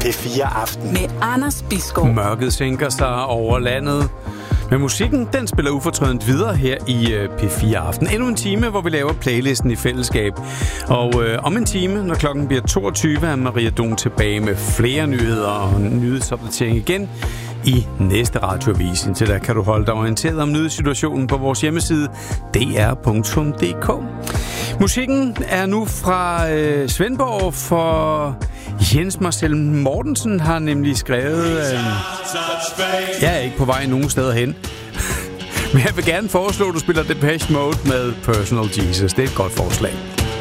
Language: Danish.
P4 Aften. Med Anders Bisgaard. Mørket sænker sig over landet. Men musikken, den spiller ufortrødent videre her i P4 Aften. Endnu en time, hvor vi laver playlisten i fællesskab. Og om en time, når klokken bliver 22, er Maria Don tilbage med flere nyheder og nyhedsopdatering igen i næste radioavis. Indtil da kan du holde dig orienteret om nyhedssituationen på vores hjemmeside dr.dk. Musikken er nu fra Svendborg, for Jens Marcel Mortensen har nemlig skrevet... jeg er ikke på vej nogen steder hen. Men jeg vil gerne foreslå, at du spiller Depeche Mode med Personal Jesus. Det er et godt forslag.